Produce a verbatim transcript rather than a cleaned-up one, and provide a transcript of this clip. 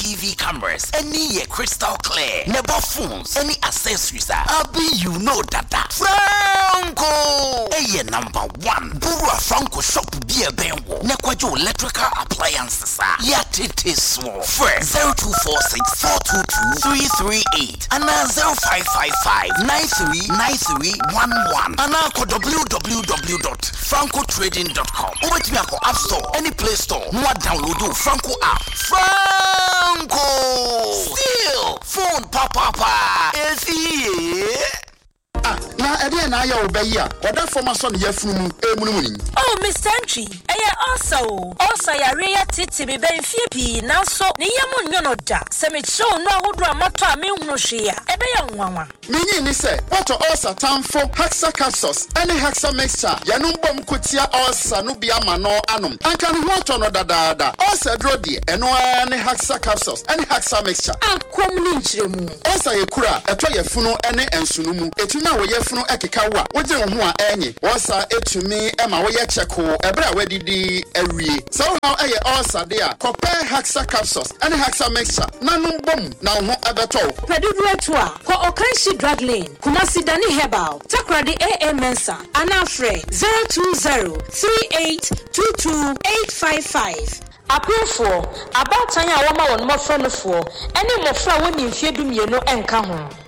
C V cameras, any ye crystal clear, never phones, any accessories. I'll be you know that that Franco. Hey, number one. Burua Franco shop be a benwo. Nekwajo electrical appliances. Yet it is small. First zero two four six four two two three three eight and zero five five five nine three nine three one one and now w w w dot franco trading dot com. Over to me App Store, any Play Store. No download the Franco app. Franco. Still phone papa pa. Is he? Ah, na ede na ya obeyi a oda former son yefunu emunumuni. Oh, Mister Entry, eh also. Also ya reya titi be ben fie pi na so ne yemu nyono da. Se me show no ahodo amato a me hunu hwe a. Ebe ya nwanwa. Menyi ni se, what also tamfo Hexa capsules, any Hexa mixture. Ya no bom kotia also no bia ma no anom. Anka ni ho to no dadaada. Also drodi eno any Hexa capsules, any Hexa mixture. Akom ni nchiremu. Also ye kura eto yefunu ene ensunumu. Etuma wo yefunu ekekawa. Wogye wo ho a enyi. Also etumi ema wo ye cheko ebra wedidi ewie. So now eye also there. Compare Hexa capsules, any Hexa mixture. Nanum bom na ho abeto. Pedudu etu a ko Okanshi Drug Lane, Kumasi Dani Herbal, Takradi A M Mensa, Anafre zero two zero three eight two two eight five five. Appeal for about Tanya Wama on more friend for any more friend when you fear do me no encounter.